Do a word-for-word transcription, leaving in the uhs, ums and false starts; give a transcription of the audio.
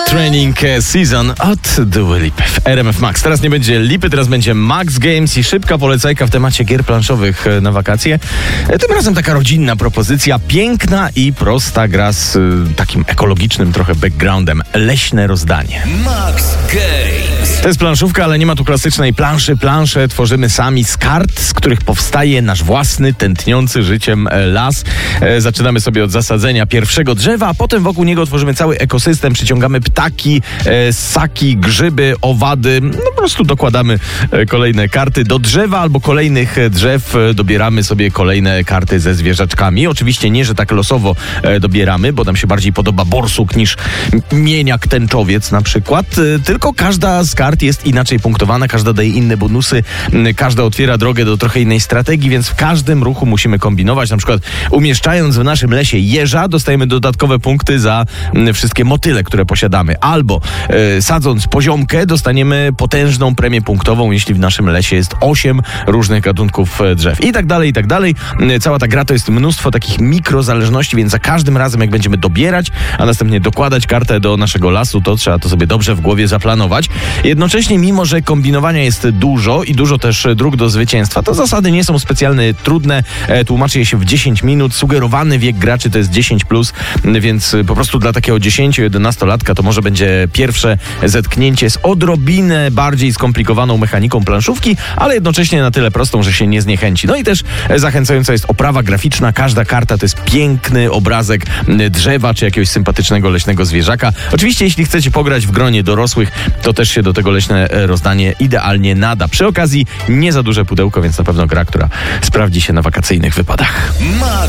Training Season od Dua Lipy w R M F Max. Teraz nie będzie Lipy, teraz będzie Max Games i szybka polecajka w temacie gier planszowych na wakacje. Tym razem taka rodzinna propozycja, piękna i prosta gra z y, takim ekologicznym trochę backgroundem. Leśne rozdanie. Max Games. To jest planszówka, ale nie ma tu klasycznej planszy. Plansze tworzymy sami z kart, z których powstaje nasz własny, tętniący życiem las. E, zaczynamy sobie od zasadzenia pierwszego drzewa, a potem wokół niego tworzymy cały ekosystem, przyciągamy ptaki, e, ssaki, grzyby, owady. No po prostu dokładamy e, kolejne karty do drzewa albo kolejnych drzew. E, dobieramy sobie kolejne karty ze zwierzaczkami. Oczywiście nie, że tak losowo e, dobieramy, bo nam się bardziej podoba borsuk niż mieniak tęczowiec na przykład. E, tylko każda z kart jest inaczej punktowana, każda daje inne bonusy, e, każda otwiera drogę do trochę innej strategii, więc w każdym ruchu musimy kombinować. Na przykład umieszczając w naszym lesie jeża, dostajemy dodatkowe punkty za e, wszystkie motyle, które posiadamy. Albo e, sadząc poziomkę, dostaniemy potężną premię punktową, jeśli w naszym lesie jest osiem różnych gatunków e, drzew. I tak dalej, i tak dalej. E, cała ta gra to jest mnóstwo takich mikrozależności, więc za każdym razem, jak będziemy dobierać, a następnie dokładać kartę do naszego lasu, to trzeba to sobie dobrze w głowie zaplanować. Jednocześnie, mimo że kombinowania jest dużo i dużo też dróg do zwycięstwa, to zasady nie są specjalnie trudne. E, tłumaczy je się w dziesięć minut. Sugerowany wiek graczy to jest dziesięć plus, więc po prostu dla takiego dziesięcio-jedenastolatka to może będzie pierwsze zetknięcie z odrobinę bardziej skomplikowaną mechaniką planszówki, ale jednocześnie na tyle prostą, że się nie zniechęci. No i też zachęcająca jest oprawa graficzna. Każda karta to jest piękny obrazek drzewa czy jakiegoś sympatycznego leśnego zwierzaka. Oczywiście, jeśli chcecie pograć w gronie dorosłych, to też się do tego leśne rozdanie idealnie nada. Przy okazji nie za duże pudełko, więc na pewno gra, która sprawdzi się na wakacyjnych wypadach.